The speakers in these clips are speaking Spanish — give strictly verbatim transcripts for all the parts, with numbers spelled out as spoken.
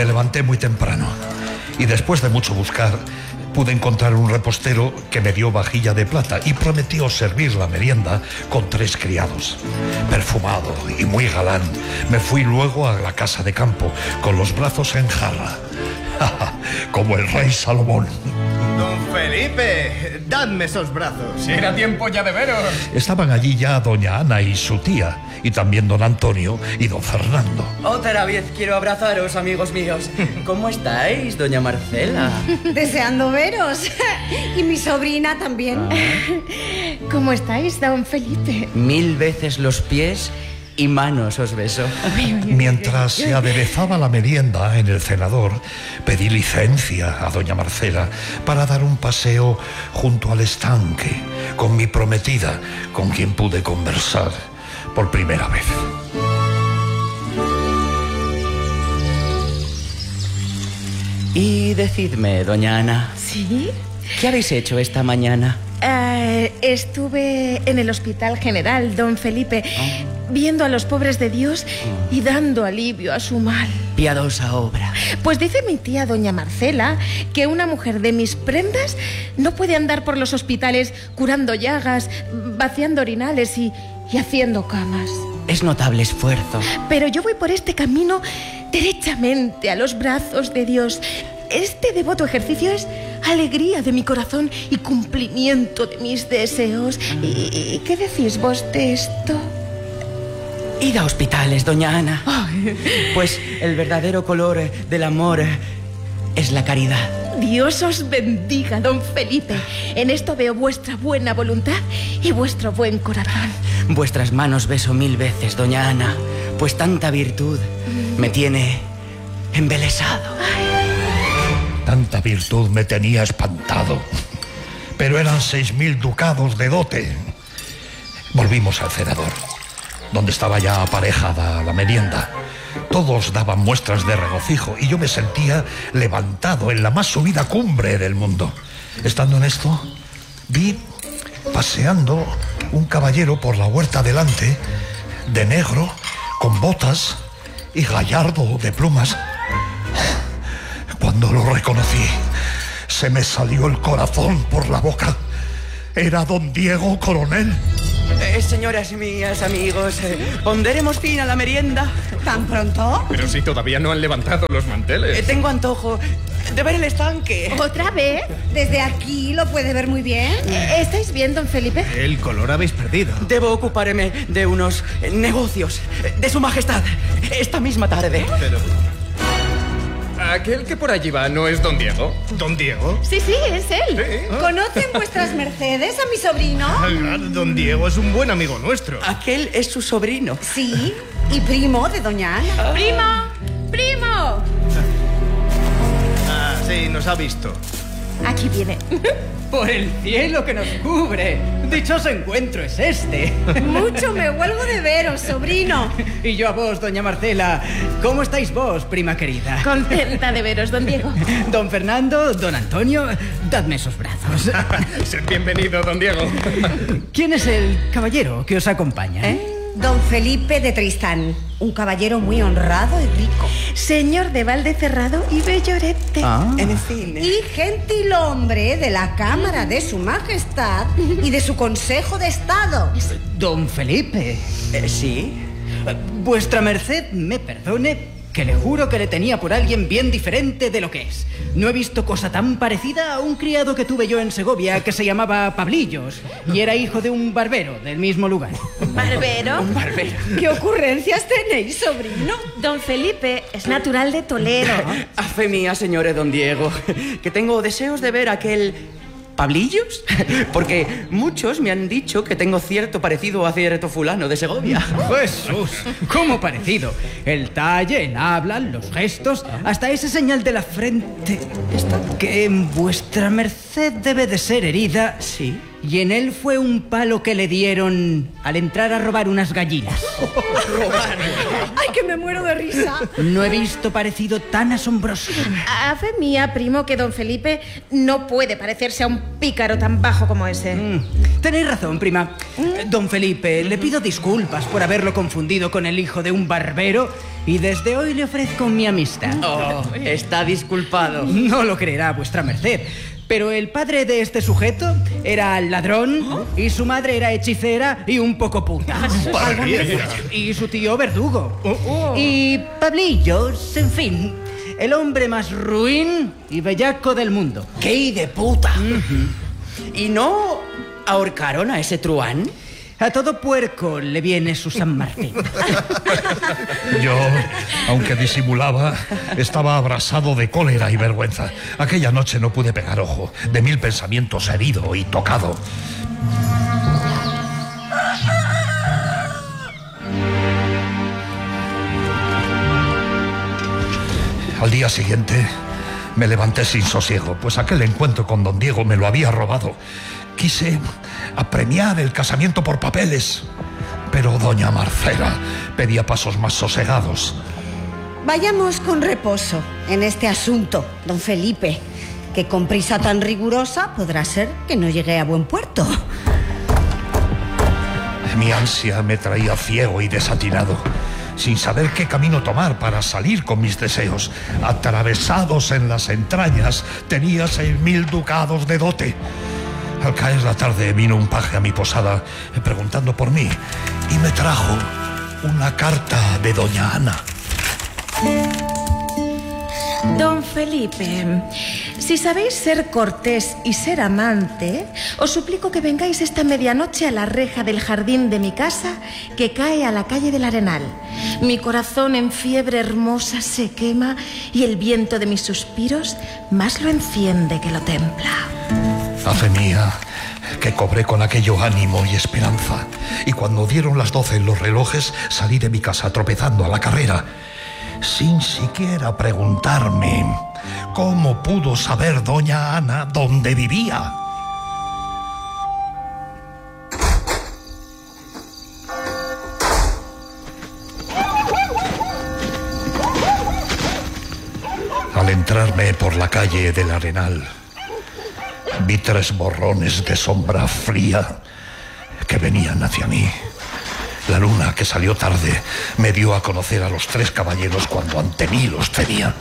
Me levanté muy temprano y después de mucho buscar pude encontrar un repostero que me dio vajilla de plata y prometió servir la merienda con tres criados. Perfumado y muy galán, me fui luego a la casa de campo con los brazos en jarra, como el rey Salomón. Don Felipe, dadme esos brazos. Era tiempo ya de veros. Estaban allí ya doña Ana y su tía, y también don Antonio y don Fernando. Otra vez quiero abrazaros, amigos míos. ¿Cómo estáis, doña Marcela? Deseando veros. Y mi sobrina también. Ah. ¿Cómo estáis, don Felipe? Mil veces los pies y manos os beso. Mientras se aderezaba la merienda en el cenador, pedí licencia a doña Marcela para dar un paseo junto al estanque con mi prometida, con quien pude conversar por primera vez. Y decidme, doña Ana. ¿Sí? ¿Qué habéis hecho esta mañana? Uh, estuve en el Hospital General, don Felipe, oh. viendo a los pobres de Dios oh. y dando alivio a su mal. Piadosa obra. Pues dice mi tía doña Marcela que una mujer de mis prendas no puede andar por los hospitales curando llagas, vaciando orinales y, y haciendo camas. Es notable esfuerzo. Pero yo voy por este camino derechamente a los brazos de Dios. Este devoto ejercicio es alegría de mi corazón y cumplimiento de mis deseos. ¿Y, y qué decís vos de esto? Id a hospitales, doña Ana. Ay. Pues el verdadero color del amor es la caridad. Dios os bendiga, don Felipe. En esto veo vuestra buena voluntad y vuestro buen corazón. Vuestras manos beso mil veces, doña Ana, pues tanta virtud me tiene embelesado. Ay. Tanta virtud me tenía espantado, pero eran seis mil ducados de dote. Volvimos al cenador, donde estaba ya aparejada la merienda. Todos daban muestras de regocijo y yo me sentía levantado en la más subida cumbre del mundo. Estando en esto, vi paseando un caballero por la huerta delante, de negro, con botas y gallardo de plumas. Cuando lo reconocí, se me salió el corazón por la boca. Era don Diego Coronel. Eh, señoras mías, amigos, eh, ¿pondremos fin a la merienda? ¿Tan pronto? Pero si todavía no han levantado los manteles. Eh, tengo antojo de ver el estanque. ¿Otra vez? Desde aquí lo puede ver muy bien. Eh, ¿Estáis bien, don Felipe? El color habéis perdido. Debo ocuparme de unos eh, negocios de su majestad esta misma tarde. Pero... ¿Aquel que por allí va no es don Diego? ¿Don Diego? Sí, sí, es él. ¿Sí? ¿Conocen vuestras mercedes a mi sobrino? Ah, don Diego es un buen amigo nuestro. Aquel es su sobrino. Sí, y primo de doña Ana. Ah. ¡Primo! ¡Primo! Ah, sí, nos ha visto. Aquí viene. Por el cielo que nos cubre. Dichoso encuentro es este. Mucho me huelgo de veros, sobrino. Y yo a vos, doña Marcela. ¿Cómo estáis vos, prima querida? Contenta de veros, don Diego. Don Fernando, don Antonio, dadme esos brazos. Sed bienvenido, don Diego. ¿Quién es el caballero que os acompaña? ¿Eh? Don Felipe de Tristán, un caballero muy honrado y rico. Señor de Valdecerrado y Bellorete. Ah. En fin. Y gentil hombre de la Cámara de su Majestad y de su Consejo de Estado. Don Felipe. Eh, ¿Sí? Vuestra merced me perdone, que le juro que le tenía por alguien bien diferente de lo que es. No he visto cosa tan parecida a un criado que tuve yo en Segovia que se llamaba Pablillos y era hijo de un barbero del mismo lugar. ¿Barbero? Un barbero. ¿Qué ocurrencias tenéis, sobrino? Don Felipe es natural de Toledo. A fe mía, señor don Diego, que tengo deseos de ver aquel... ¿Pablillos? Porque muchos me han dicho que tengo cierto parecido a cierto fulano de Segovia. Jesús, ¿cómo parecido? El talle, el habla, los gestos, hasta esa señal de la frente. ¿Esta? Que en vuestra merced debe de ser herida. Sí. y en él fue un palo que le dieron al entrar a robar unas gallinas. ¡Ay, que me muero de risa! No he visto parecido tan asombroso. A fe mía, primo, que don Felipe no puede parecerse a un pícaro tan bajo como ese. Mm, tenéis razón, prima. Don Felipe, le pido disculpas por haberlo confundido con el hijo de un barbero y desde hoy le ofrezco mi amistad. Oh, está disculpado. No lo creerá vuestra merced, pero el padre de este sujeto era ladrón y su madre era hechicera y un poco puta. Y su tío verdugo. Y Pablillos, en fin, el hombre más ruin y bellaco del mundo. ¡Qué de puta! Uh-huh. ¿Y no ahorcaron a ese truán? A todo puerco le viene su San Martín. Yo, aunque disimulaba, estaba abrasado de cólera y vergüenza. Aquella noche no pude pegar ojo, de mil pensamientos, herido y tocado. Al día siguiente me levanté sin sosiego, pues aquel encuentro con don Diego me lo había robado. Quise apremiar el casamiento por papeles, pero doña Marcela pedía pasos más sosegados. Vayamos con reposo en este asunto, don Felipe, que con prisa tan rigurosa podrá ser que no llegue a buen puerto. Mi ansia me traía ciego y desatinado, sin saber qué camino tomar para salir con mis deseos. Atravesados en las entrañas, tenía seis mil ducados de dote. Al caer la tarde vino un paje a mi posada preguntando por mí y me trajo una carta de doña Ana. Don Felipe, si sabéis ser cortés y ser amante, os suplico que vengáis esta medianoche a la reja del jardín de mi casa que cae a la calle del Arenal. Mi corazón en fiebre hermosa se quema y el viento de mis suspiros más lo enciende que lo templa. A fe mía, que cobré con aquello ánimo y esperanza. Y cuando dieron las doce en los relojes, salí de mi casa tropezando a la carrera, sin siquiera preguntarme cómo pudo saber doña Ana dónde vivía. Al entrarme por la calle del Arenal, vi tres borrones de sombra fría que venían hacia mí. La luna, que salió tarde, me dio a conocer a los tres caballeros cuando ante mí los tenía.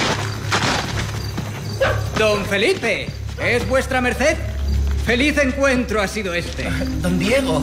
Don Felipe, ¿es vuestra merced? Feliz encuentro ha sido este. Don Diego,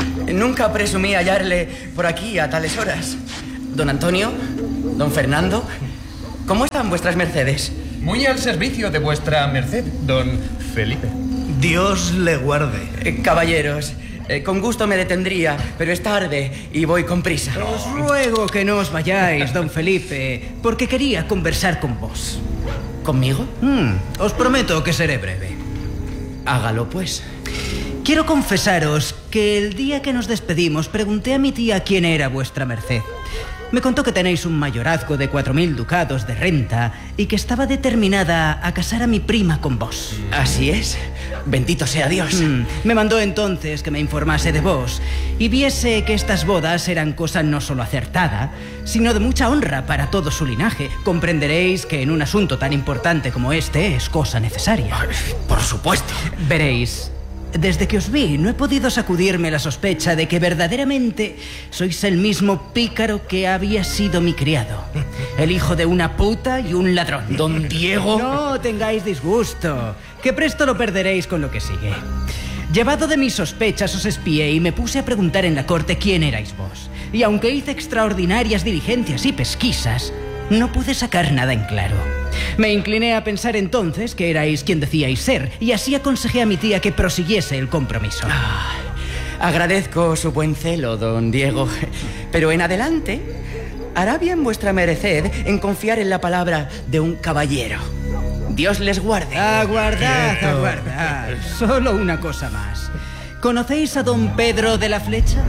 nunca presumí hallarle por aquí a tales horas. Don Antonio, don Fernando, ¿cómo están vuestras mercedes? Muy al servicio de vuestra merced, don Felipe. Dios le guarde. Eh, caballeros, eh, con gusto me detendría, pero es tarde y voy con prisa. Os ruego que no os vayáis, don Felipe, porque quería conversar con vos. ¿Conmigo? Mm, os prometo que seré breve. Hágalo, pues. Quiero confesaros que el día que nos despedimos pregunté a mi tía quién era vuestra merced. Me contó que tenéis un mayorazgo de cuatro mil ducados de renta y que estaba determinada a casar a mi prima con vos. Así es. Bendito sea Dios. Mm, me mandó entonces que me informase de vos y viese que estas bodas eran cosa no solo acertada, sino de mucha honra para todo su linaje. Comprenderéis que en un asunto tan importante como este es cosa necesaria. Por supuesto. Veréis, desde que os vi no he podido sacudirme la sospecha de que verdaderamente sois el mismo pícaro que había sido mi criado. El hijo de una puta y un ladrón. Don Diego. No tengáis disgusto, que presto lo perderéis con lo que sigue. Llevado de mis sospechas os espié y me puse a preguntar en la corte quién erais vos. Y aunque hice extraordinarias diligencias y pesquisas, no pude sacar nada en claro. Me incliné a pensar entonces que erais quien decíais ser, y así aconsejé a mi tía que prosiguiese el compromiso. Ah, agradezco su buen celo, don Diego, pero en adelante hará bien vuestra merced en confiar en la palabra de un caballero. Dios les guarde. Aguardad, Quieto. aguardad. Solo una cosa más. ¿Conocéis a don Pedro de la Flecha?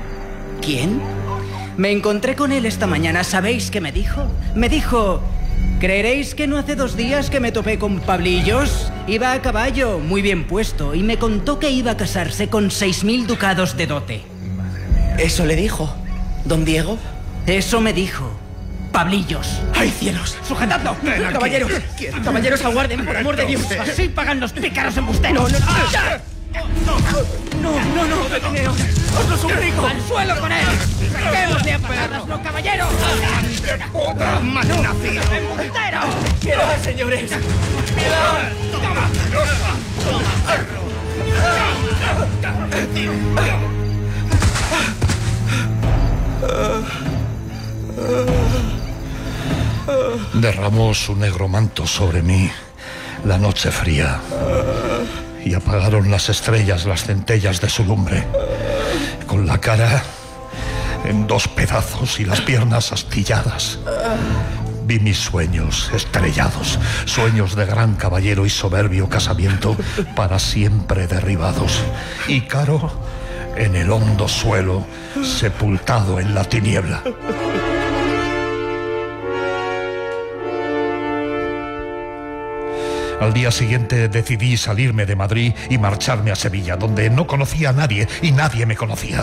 ¿Quién? Me encontré con él esta mañana. ¿Sabéis qué me dijo? Me dijo ¿Creeréis que no hace dos días que me topé con Pablillos? Iba a caballo, muy bien puesto, y me contó que iba a casarse con seis mil ducados de dote. ¿Eso le dijo, don Diego? Eso me dijo Pablillos. ¡Ay, cielos! ¡Sujetadlo! ¡Caballeros! ¡Caballeros, aguarden, por amor de Dios! Así pagan los pícaros embusteros. No, no, no, no, no, deteneos. ¡Os lo suplico! ¡Al suelo con él! ¡Saquémosle a patadas, no, caballeros! ¡Puta malnacida! ¡Embusteros! ¡Piedad, señores! Derramó su negro manto sobre mí la noche fría y apagaron las estrellas las centellas de su lumbre. Con la cara en dos pedazos y las piernas astilladas, vi mis sueños estrellados, sueños de gran caballero y soberbio casamiento para siempre derribados. Y Caro en el hondo suelo, sepultado en la tiniebla. Al día siguiente decidí salirme de Madrid y marcharme a Sevilla, donde no conocía a nadie y nadie me conocía.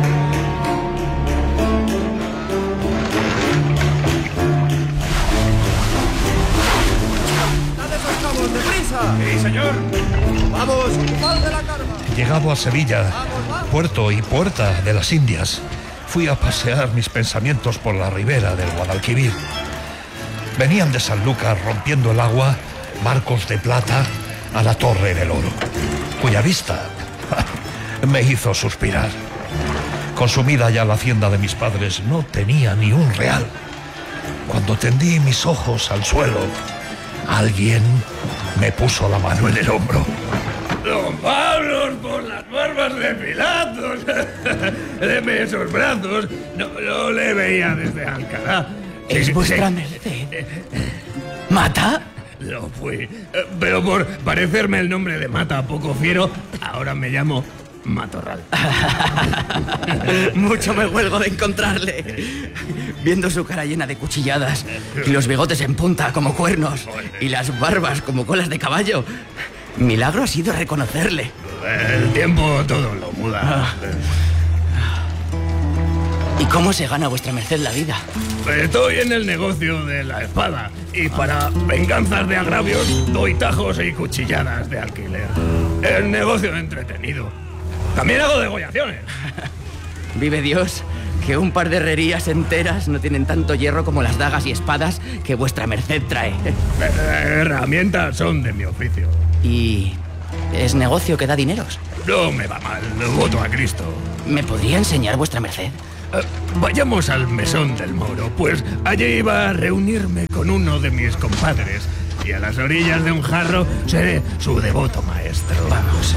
¡Sí, señor! ¡Vamos! ¡Mal de la carga! Llegado a Sevilla, puerto y puerta de las Indias, fui a pasear mis pensamientos por la ribera del Guadalquivir. Venían de Sanlúcar rompiendo el agua barcos de plata a la Torre del Oro, cuya vista me hizo suspirar. Consumida ya la hacienda de mis padres, no tenía ni un real. Cuando tendí mis ojos al suelo, alguien me puso la mano en el hombro. Don Pablo, por las barbas de Pilatos. Deme esos brazos. No, no le veía desde Alcalá. ¿Es Sí, vuestra sí. merced? ¿Mata? Lo fui. Eh, Pero por parecerme el nombre de Mata poco fiero, ahora me llamo Matorral. Mucho me huelgo de encontrarle. Viendo su cara llena de cuchilladas y los bigotes en punta como cuernos y las barbas como colas de caballo, milagro ha sido reconocerle. El tiempo todo lo muda. ¿Y cómo se gana vuestra merced la vida? Estoy en el negocio de la espada y para venganzas de agravios doy tajos y cuchilladas de alquiler. El negocio entretenido. También hago degollaciones. Vive Dios, que un par de herrerías enteras no tienen tanto hierro como las dagas y espadas que vuestra merced trae. Eh, Herramientas son de mi oficio. ¿Y es negocio que da dineros? No me va mal, voto a Cristo. ¿Me podría enseñar vuestra merced? Eh, vayamos al mesón del Moro, pues allí iba a reunirme con uno de mis compadres y a las orillas de un jarro seré su devoto maestro. Vamos.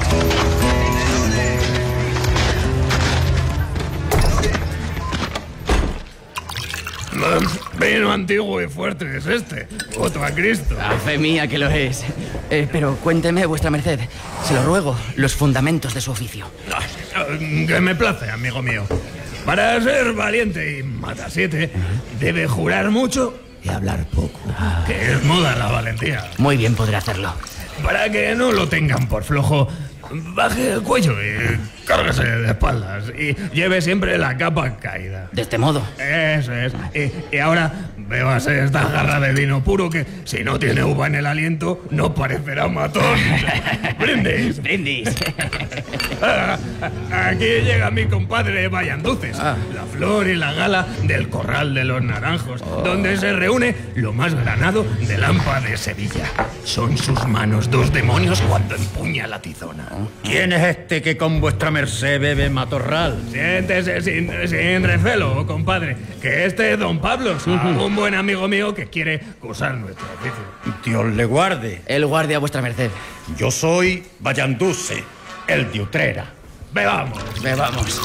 Vino antiguo y fuerte es este. Voto a Cristo. A fe mía que lo es. Eh, pero cuénteme, vuestra merced, se lo ruego, los fundamentos de su oficio. Eh, Que me place, amigo mío. Para ser valiente y matasiete, debe jurar mucho y hablar poco. Que es moda la valentía. Muy bien podré hacerlo. Para que no lo tengan por flojo, baje el cuello y cárguese de espaldas. Y lleve siempre la capa caída. De este modo. Eso es. Y, y ahora, bébase esta jarra de vino puro que, si no tiene uva en el aliento, no parecerá matón. ¡Brindis! Brindis. Ah, Aquí llega mi compadre Vallanduces, Ah. la flor y la gala del Corral de los Naranjos, donde se reúne lo más granado del Lampa de Sevilla. Son sus manos dos demonios cuando empuña la tizona. ¿Quién es este que con vuestra merced bebe matorral? Siéntese sin, sin recelo, compadre, que este es don Pablo, un buen amigo mío que quiere cursar nuestro oficio. Dios le guarde. El guardia a vuestra merced. Yo soy Vallanduce, el de Utrera. Bebamos. Bebamos.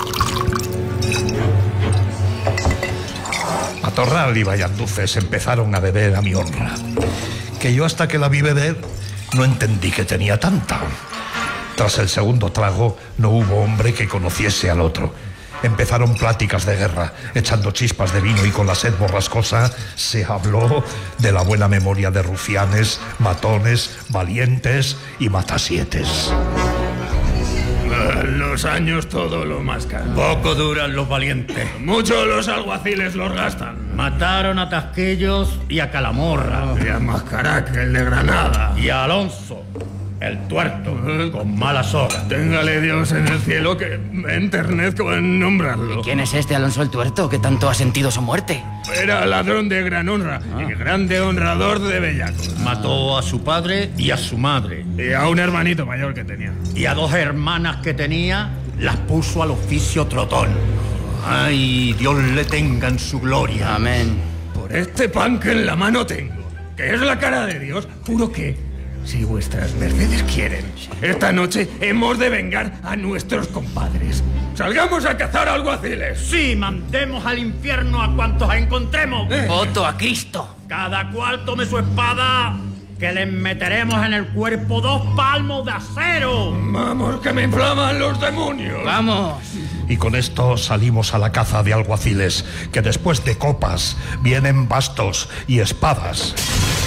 Matorral y Vallanduces empezaron a beber a mi honra, que yo hasta que la vi beber no entendí que tenía tanta. Tras el segundo trago no hubo hombre que conociese al otro, Empezaron pláticas de guerra, echando chispas de vino, y con la sed borrascosa se habló de la buena memoria de rufianes, matones, valientes y matasietes. Los años todo lo mascan. Poco duran los valientes. Mucho los alguaciles los gastan. Mataron a Tasquillos y a Calamorra. Y a Mascaraque, el de Granada. Y a Alonso, el tuerto, con malas horas. Téngale Dios en el cielo que me enternezco en nombrarlo. ¿Y quién es este Alonso el Tuerto que tanto ha sentido su muerte? Era ladrón de gran honra ah. y grande honrador de bellacos. Mató a su padre y a su madre. Y a un hermanito mayor que tenía. Y a dos hermanas que tenía, las puso al oficio trotón. Ay, Dios le tenga en su gloria. Amén. Por este pan que en la mano tengo, que es la cara de Dios, juro que, si vuestras mercedes quieren, esta noche hemos de vengar a nuestros compadres. ¡Salgamos a cazar alguaciles! Sí, mandemos al infierno a cuantos encontremos. Eh. ¡Voto a Cristo! Cada cual tome su espada, que les meteremos en el cuerpo dos palmos de acero. ¡Vamos, que me inflaman los demonios! ¡Vamos! Y con esto salimos a la caza de alguaciles, que después de copas vienen bastos y espadas.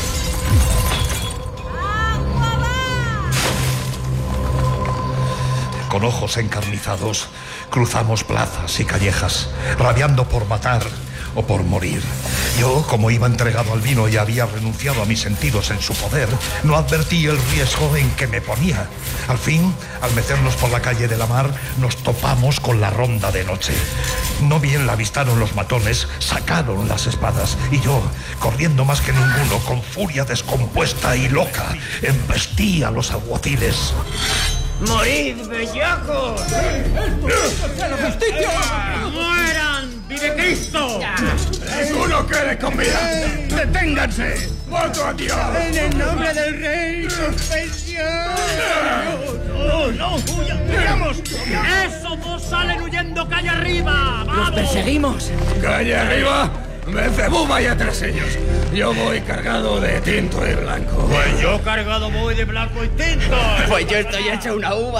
Con ojos encarnizados, cruzamos plazas y callejas, rabiando por matar o por morir. Yo, como iba entregado al vino y había renunciado a mis sentidos en su poder, no advertí el riesgo en que me ponía. Al fin, al meternos por la calle de la Mar, nos topamos con la ronda de noche. No bien la avistaron los matones, sacaron las espadas, y yo, corriendo más que ninguno, con furia descompuesta y loca, embestí a los alguaciles. ¡Morid, bellacos! ¡A la justicia! ¡Mueran! ¡Vive Cristo! ¡Ninguno quede con vida! ¡Deténganse! ¡Voto a Dios! ¡En el nombre del rey, suspensión! ¡No, no! ¡Huyan! ¡Huyamos! ¡Esos dos salen huyendo calle arriba! ¡Vamos! ¡Los perseguimos! ¡Calle arriba! ¡Beelzebub y tras ellos! Yo voy cargado de tinto y blanco. Pues yo cargado voy de blanco y tinto. Pues yo estoy hecho una uva.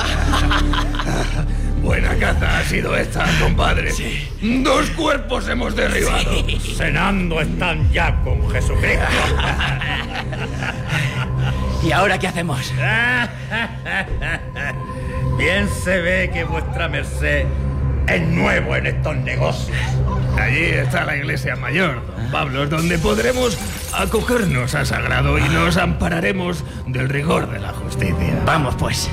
Buena caza ha sido esta, compadre. Sí. Dos cuerpos hemos derribado. Sí. Cenando están ya con Jesucristo. ¿Y ahora qué hacemos? Bien se ve que vuestra merced es nuevo en estos negocios. Allí está la iglesia mayor, don Pablo, donde podremos acogernos a sagrado y nos ampararemos del rigor de la justicia. Vamos, pues.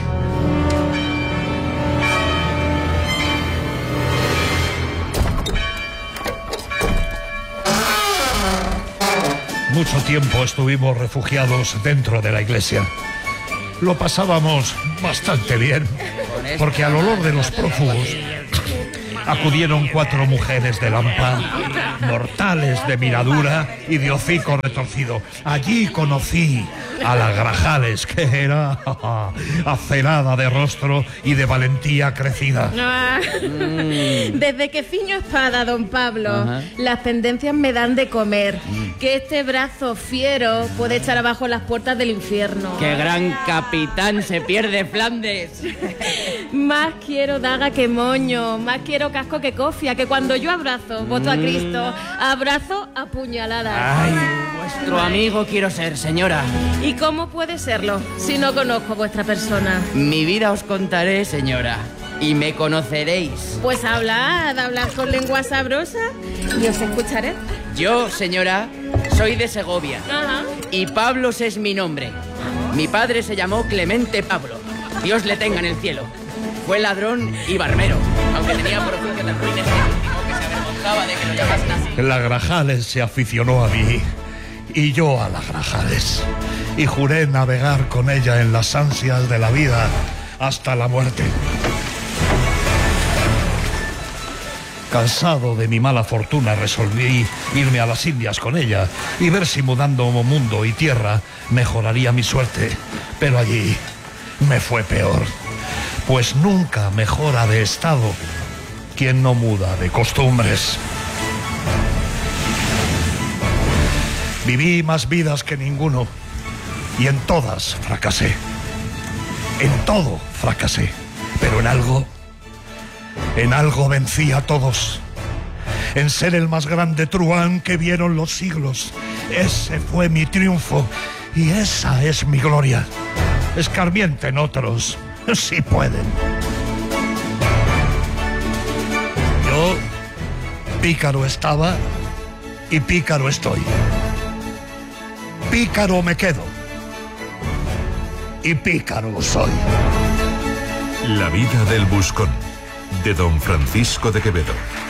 Mucho tiempo estuvimos refugiados dentro de la iglesia. Lo pasábamos bastante bien, porque al olor de los prófugos acudieron cuatro mujeres de Lampa, mortales de miradura y de hocico retorcido. Allí conocí a la Grajales, que era acerada de rostro y de valentía crecida. Ah, mm. Desde que ciño espada, don Pablo, ajá, las pendencias me dan de comer. Mm. Que este brazo fiero puede echar abajo las puertas del infierno. ¡Qué gran capitán se pierde Flandes! Más quiero daga que moño, más quiero casco que cofia, que cuando yo abrazo, voto a Cristo, abrazo a puñaladas. Ay, vuestro amigo quiero ser, señora. ¿Y cómo puede serlo si no conozco vuestra persona? Mi vida os contaré, señora, y me conoceréis. Pues hablad, hablad con lengua sabrosa y os escucharé. Yo, señora, soy de Segovia. Ajá. Y Pablos es mi nombre. Mi padre se llamó Clemente Pablo. Dios le tenga en el cielo. Fue ladrón y barbero, aunque tenía por oficio de ruines que se avergonzaba de que lo llamasen así. La Grajales se aficionó a mí y yo a la Grajales, y juré navegar con ella en las ansias de la vida hasta la muerte. Cansado de mi mala fortuna, resolví irme a las Indias con ella y ver si mudando mundo y tierra mejoraría mi suerte. Pero allí me fue peor, pues nunca mejora de estado quien no muda de costumbres. Viví más vidas que ninguno y en todas fracasé. En todo fracasé, pero en algo En algo vencí a todos. En ser el más grande truán que vieron los siglos. Ese fue mi triunfo y esa es mi gloria. Escarmienten otros, si pueden. Yo pícaro estaba y pícaro estoy. Pícaro me quedo y pícaro soy. La vida del buscón, de don Francisco de Quevedo.